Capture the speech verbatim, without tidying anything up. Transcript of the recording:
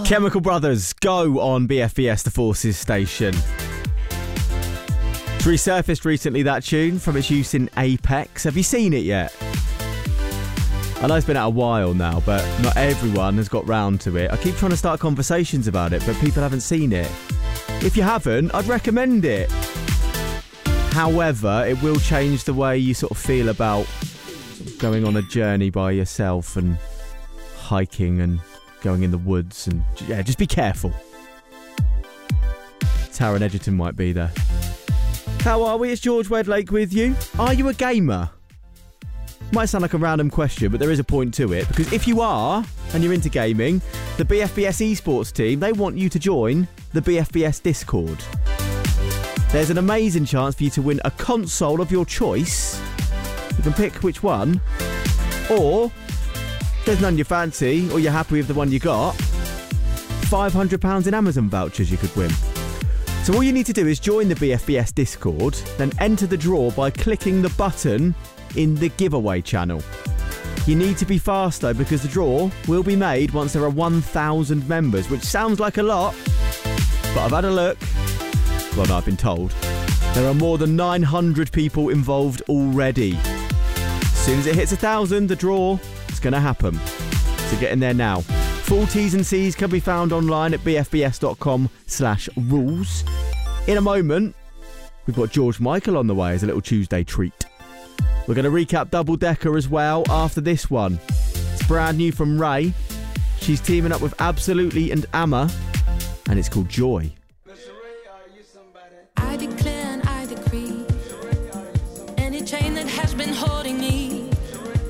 Chemical Brothers, Go on B F B S, the Forces station. It's resurfaced recently, that tune, from its use in Apex. Have you seen it yet? I know it's been out a while now, but not everyone has got round to it. I keep trying to start conversations about it, but people haven't seen it. If you haven't, I'd recommend it. However, it will change the way you sort of feel about going on a journey by yourself and hiking and going in the woods, and yeah, just be careful. Taron Egerton might be there. How are we? It's George Wedlake with you. Are you a gamer? Might sound like a random question, but there is a point to it, because if you are and you're into gaming, the B F B S esports team, they want you to join the B F B S Discord. There's an amazing chance for you to win a console of your choice. You can pick which one, or if there's none you fancy, or you're happy with the one you got, five hundred pounds in Amazon vouchers you could win. So all you need to do is join the B F B S Discord, then enter the draw by clicking the button in the giveaway channel. You need to be fast though, because the draw will be made once there are one thousand members, which sounds like a lot, but I've had a look. Well, no, I've been told. There are more than nine hundred people involved already. As soon as it hits one thousand, the draw is going to happen. So get in there now. Full T's and C's can be found online at bfbs.com slash rules. In a moment, we've got George Michael on the way as a little Tuesday treat. We're going to recap Double Decker as well after this one. It's brand new from Ray. She's teaming up with Absolutely and Amma, and it's called Joy. I